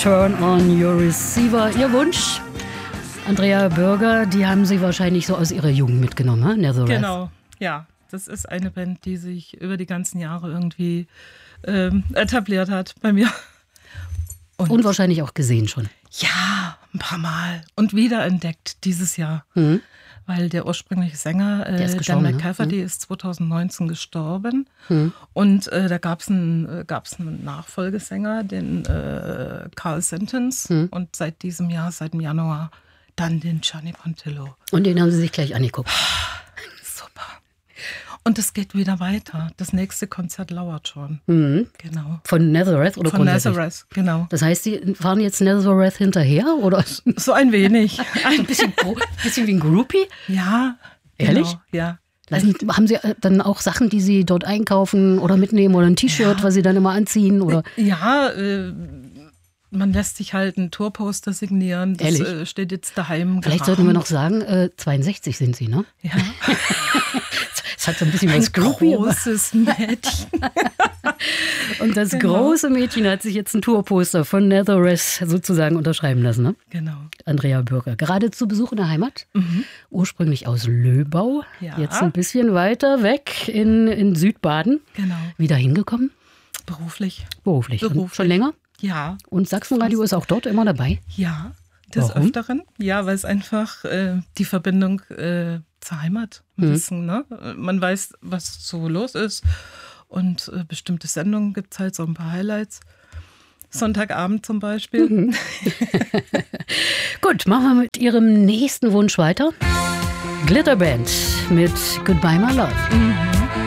Turn on your receiver. Ihr Wunsch? Andrea Bürger, die haben Sie wahrscheinlich so aus Ihrer Jugend mitgenommen, ne? Nazareth. Genau, ja. Das ist eine Band, die sich über die ganzen Jahre irgendwie etabliert hat bei mir. Und wahrscheinlich auch gesehen schon. Ja, ein paar Mal. Und wiederentdeckt dieses Jahr. Weil der ursprüngliche Sänger, Dan McCafferty, ist 2019 gestorben. Und da gab es einen Nachfolgesänger, den Carl Sentence. Und seit diesem Jahr, seit dem Januar, dann den Gianni Pontillo. Und den haben Sie sich gleich angeguckt. Super. Und es geht wieder weiter. Das nächste Konzert lauert schon. Genau. Von Nazareth oder Von Nazareth, genau. Das heißt, Sie fahren jetzt Nazareth hinterher? Oder? So ein wenig. Ein bisschen wie ein Groupie? Ja. Ehrlich? Genau, ja. Haben Sie dann auch Sachen, die Sie dort einkaufen oder mitnehmen oder ein T-Shirt, was Sie dann immer anziehen? Oder? Ja, man lässt sich halt ein Tourposter signieren. Das steht jetzt daheim. Vielleicht sollten wir noch sagen, 62 sind Sie, ne? Ja. Das hat so ein bisschen was Groupie. Ein großes Mädchen. Und das große Mädchen hat sich jetzt ein Tourposter von Nazareth sozusagen unterschreiben lassen, ne? Genau. Andrea Bürger. Gerade zu Besuch in der Heimat. Ursprünglich aus Löbau. Ja. Jetzt ein bisschen weiter weg in Südbaden. Genau. Wieder hingekommen? Beruflich. Und schon länger? Ja. Und Sachsenradio ist auch dort immer dabei? Ja, des Öfteren. Ja, weil es einfach die Verbindung zur Heimat ein bisschen, ne? Man weiß, was so los ist. Und bestimmte Sendungen gibt es halt, so ein paar Highlights. Sonntagabend zum Beispiel. Gut, machen wir mit Ihrem nächsten Wunsch weiter. Glitterband mit Goodbye My Love.